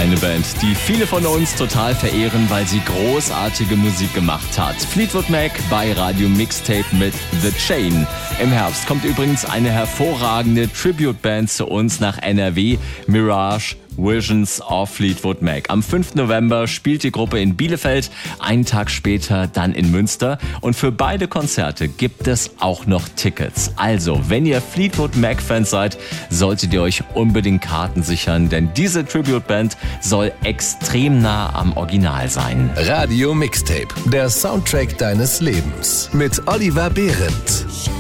Eine Band, die viele von uns total verehren, weil sie großartige Musik gemacht hat. Fleetwood Mac bei Radio Mixtape mit The Chain. Im Herbst kommt übrigens eine hervorragende Tribute-Band zu uns nach NRW, Mirage Visions of Fleetwood Mac. Am 5. November spielt die Gruppe in Bielefeld, einen Tag später dann in Münster. Und für beide Konzerte gibt es auch noch Tickets. Also, wenn ihr Fleetwood Mac-Fans seid, solltet ihr euch unbedingt Karten sichern, denn diese Tribute-Band soll extrem nah am Original sein. Radio Mixtape, der Soundtrack deines Lebens mit Oliver Behrendt.